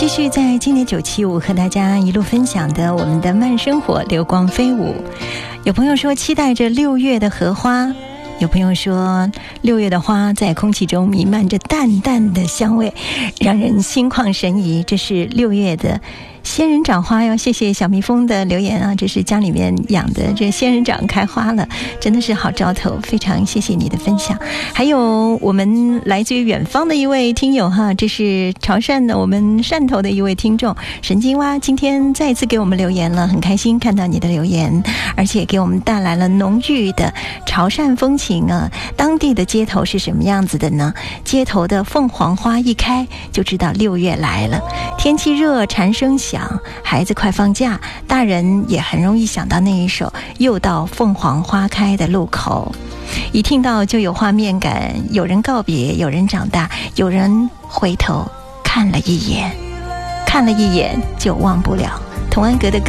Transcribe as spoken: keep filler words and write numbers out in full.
继续在今年九七五和大家一路分享的我们的慢生活流光飞舞。有朋友说期待着六月的荷花，有朋友说六月的花在空气中弥漫着淡淡的香味，让人心旷神怡。这是六月的仙人掌花哟，谢谢小蜜蜂的留言啊，这是家里面养的这仙人掌开花了，真的是好兆头，非常谢谢你的分享。还有我们来自于远方的一位听友哈，这是潮汕的我们汕头的一位听众神经蛙，今天再次给我们留言了，很开心看到你的留言，而且给我们带来了浓郁的潮汕风情啊。当地的街头是什么样子的呢？街头的凤凰花一开就知道六月来了，天气热，蝉声响，孩子快放假，大人也很容易想到那一首又到凤凰花开的路口，一听到就有画面感，有人告别，有人长大，有人回头看了一眼，看了一眼就忘不了。童安格的歌